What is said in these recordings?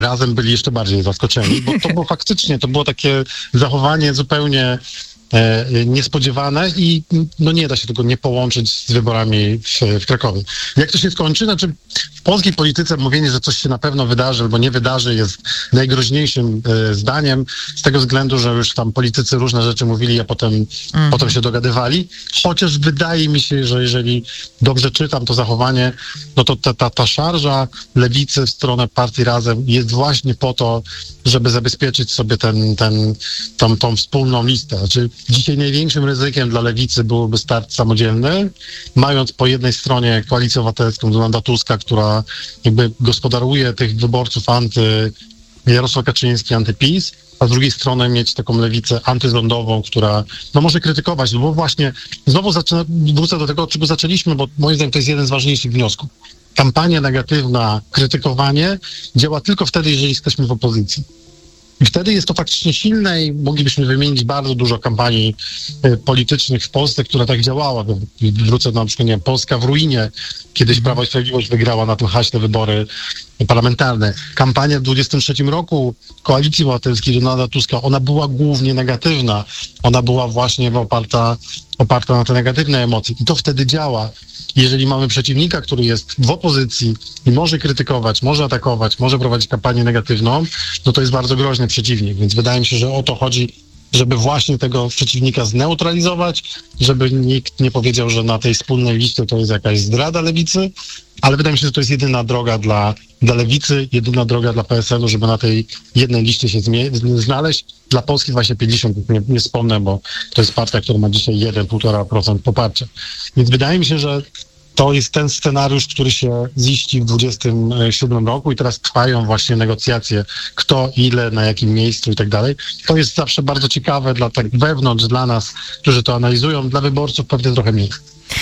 Razem byli jeszcze bardziej zaskoczeni, bo to było faktycznie, to było takie zachowanie zupełnie niespodziewane i no nie da się tego nie połączyć z wyborami w Krakowie. Jak to się skończy? Znaczy w polskiej polityce mówienie, że coś się na pewno wydarzy albo nie wydarzy jest najgroźniejszym zdaniem z tego względu, że już tam politycy różne rzeczy mówili, a potem się dogadywali. Chociaż wydaje mi się, że jeżeli dobrze czytam to zachowanie, no to ta szarża lewicy w stronę partii Razem jest właśnie po to, żeby zabezpieczyć sobie tą wspólną listę. Znaczy dzisiaj największym ryzykiem dla lewicy byłoby start samodzielny, mając po jednej stronie Koalicję Obywatelską Donalda Tuska, która jakby gospodaruje tych wyborców Jarosław Kaczyński, anty-PiS, a z drugiej strony mieć taką lewicę antyrządową, która no może krytykować, no bo właśnie znowu wrócę do tego, od czego zaczęliśmy, bo moim zdaniem to jest jeden z ważniejszych wniosków. Kampania negatywna, krytykowanie działa tylko wtedy, jeżeli jesteśmy w opozycji. I wtedy jest to faktycznie silne i moglibyśmy wymienić bardzo dużo kampanii politycznych w Polsce, która tak działała. Wrócę na przykład, nie wiem, Polska w ruinie. Kiedyś Prawo i Sprawiedliwość wygrała na tym haśle wybory parlamentarne. Kampania w 23 roku Koalicji Obywatelskiej Donalda Tuska, ona była głównie negatywna. Ona była właśnie oparta na te negatywne emocje. I to wtedy działa. Jeżeli mamy przeciwnika, który jest w opozycji i może krytykować, może atakować, może prowadzić kampanię negatywną, no to jest bardzo groźny przeciwnik. Więc wydaje mi się, że o to chodzi, żeby właśnie tego przeciwnika zneutralizować, żeby nikt nie powiedział, że na tej wspólnej liście to jest jakaś zdrada lewicy, ale wydaje mi się, że to jest jedyna droga dla lewicy, jedyna droga dla PSL-u, żeby na tej jednej liście się znaleźć. Dla Polski właśnie 50, nie wspomnę, bo to jest partia, która ma dzisiaj 1,5% poparcia. Więc wydaje mi się, że to jest ten scenariusz, który się ziści w 2027 roku i teraz trwają właśnie negocjacje, kto, ile, na jakim miejscu i tak dalej. To jest zawsze bardzo ciekawe tak wewnątrz dla nas, którzy to analizują, dla wyborców pewnie trochę mniej.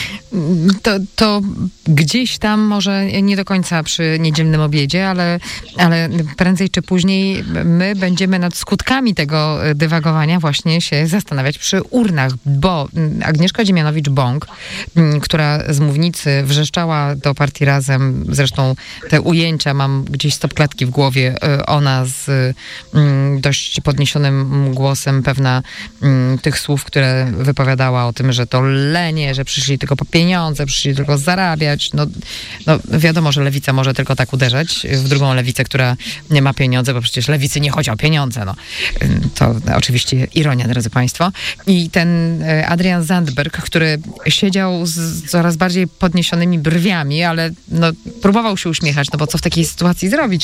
To gdzieś tam, może nie do końca przy niedzielnym obiedzie, ale prędzej czy później my będziemy nad skutkami tego dywagowania właśnie się zastanawiać przy urnach, bo Agnieszka Dziemianowicz-Bąk, która z mównicy wrzeszczała do partii Razem, zresztą te ujęcia mam gdzieś stopklatki w głowie, ona z dość podniesionym głosem pewna tych słów, które wypowiadała o tym, że to lenie, że przyszli tylko po pieniądze, przyszli tylko zarabiać. No wiadomo, że lewica może tylko tak uderzać w drugą lewicę, która nie ma pieniądze, bo przecież lewicy nie chodzi o pieniądze. No. To oczywiście ironia, drodzy państwo. I ten Adrian Zandberg, który siedział z coraz bardziej podniesionymi brwiami, ale próbował się uśmiechać, no bo co w takiej sytuacji zrobić?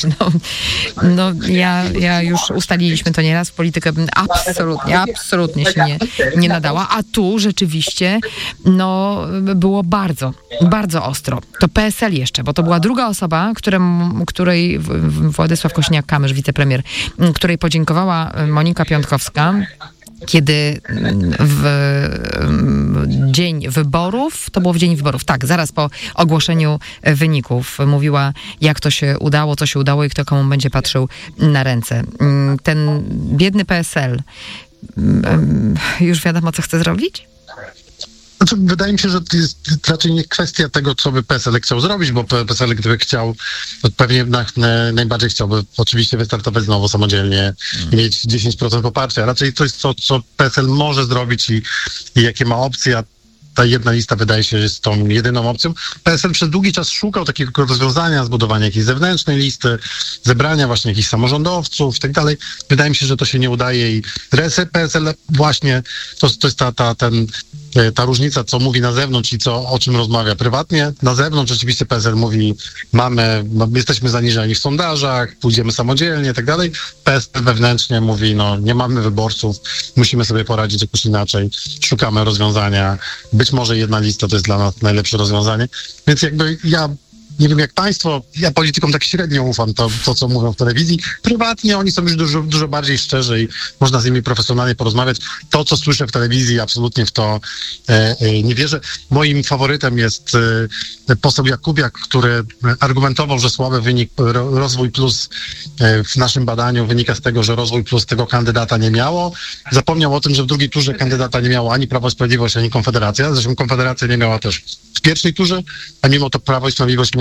Ja już ustaliliśmy to nieraz, w politykę bym absolutnie się nie nadała, a tu rzeczywiście było bardzo, bardzo ostro. To PSL jeszcze, bo to była druga osoba, której Władysław Kosiniak-Kamysz, wicepremier, której podziękowała Monika Piątkowska, kiedy w dzień wyborów, to było w dzień wyborów, tak, zaraz po ogłoszeniu wyników, mówiła, jak to się udało, co się udało i kto komu będzie patrzył na ręce. Ten biedny PSL, już wiadomo, co chce zrobić? Znaczy, wydaje mi się, że to jest raczej nie kwestia tego, co by PSL chciał zrobić, bo PSL, gdyby chciał, to pewnie najbardziej chciałby oczywiście wystartować znowu samodzielnie i mieć 10% poparcia. Raczej to jest to, co PSL może zrobić i jakie ma opcje. Ta jedna lista wydaje się, że jest tą jedyną opcją. PSL przez długi czas szukał takiego rozwiązania, zbudowania jakiejś zewnętrznej listy, zebrania właśnie jakichś samorządowców i tak dalej. Wydaje mi się, że to się nie udaje i PSL właśnie to jest ta różnica, co mówi na zewnątrz i o czym rozmawia prywatnie. Na zewnątrz rzeczywiście PSL mówi, jesteśmy zaniżeni w sondażach, pójdziemy samodzielnie i tak dalej. PSL wewnętrznie mówi, nie mamy wyborców, musimy sobie poradzić jakoś inaczej, szukamy rozwiązania. Być może jedna lista to jest dla nas najlepsze rozwiązanie. Więc jakby ja nie wiem jak państwo, ja politykom tak średnio ufam to, co mówią w telewizji. Prywatnie oni są już dużo bardziej szczerzy i można z nimi profesjonalnie porozmawiać. To, co słyszę w telewizji, absolutnie w to nie wierzę. Moim faworytem jest poseł Jakubiak, który argumentował, że słaby wynik Rozwój Plus w naszym badaniu wynika z tego, że Rozwój Plus tego kandydata nie miało. Zapomniał o tym, że w drugiej turze kandydata nie miało ani Prawo i Sprawiedliwość, ani Konfederacja. Zresztą Konfederacja nie miała też w pierwszej turze, a mimo to Prawo i Sprawiedliwość miało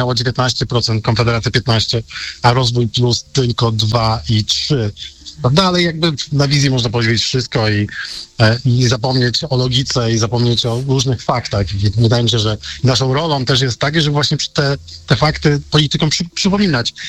miało 19%, Konfederacja 15%, a Rozwój Plus tylko 2 i 3%. Dalej jakby na wizji można powiedzieć wszystko i zapomnieć o logice i zapomnieć o różnych faktach. I wydaje mi się, że naszą rolą też jest takie, żeby właśnie te fakty politykom przypominać.